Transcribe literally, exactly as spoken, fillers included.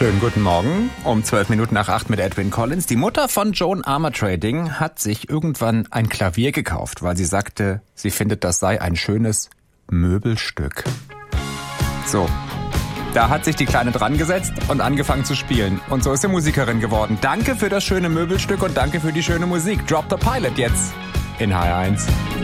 Schönen guten Morgen. Um zwölf Minuten nach acht mit Edwin Collins. Die Mutter von Joan Armatrading hat sich irgendwann ein Klavier gekauft, weil sie sagte, sie findet, das sei ein schönes Möbelstück. So, da hat sich die Kleine dran gesetzt und angefangen zu spielen. Und so ist sie Musikerin geworden. Danke für das schöne Möbelstück und danke für die schöne Musik. Drop the Pilot jetzt in H R eins.